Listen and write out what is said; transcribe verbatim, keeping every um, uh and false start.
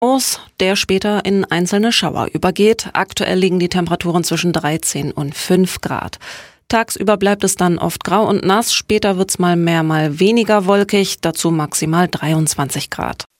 Aus, der später in einzelne Schauer übergeht. Aktuell liegen die Temperaturen zwischen dreizehn und fünf Grad. Tagsüber bleibt es dann oft grau und nass, später wird's mal mehr, mal weniger wolkig, dazu maximal dreiundzwanzig Grad.